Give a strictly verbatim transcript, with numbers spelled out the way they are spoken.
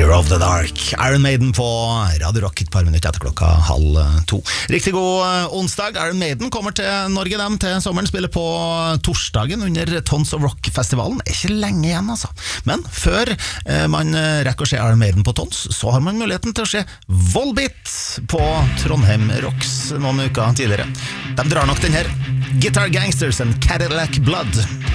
Fear of the Dark. Iron Maiden på Radio Rock et par minutter etter klokka halv to. Riktig god onsdag. Iron Maiden kommer til Norge, dem til sommeren, spiller på torsdagen under Tons of Rock-festivalen. Det er ikke lenge igjen, altså. Men før eh, man rekker å se Iron Maiden på Tons, så har man muligheten til å se Volbeat på Trondheim Rocks noen uker tidligere. De drar nok den her. Guitar Gangsters and Cadillac Blood.